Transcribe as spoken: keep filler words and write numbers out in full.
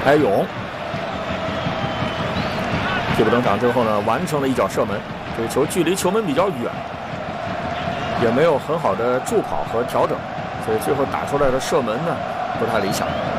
艾勇替补登场之后呢，完成了一脚射门。这个球距离球门比较远，也没有很好的助跑和调整，所以最后打出来的射门呢不太理想。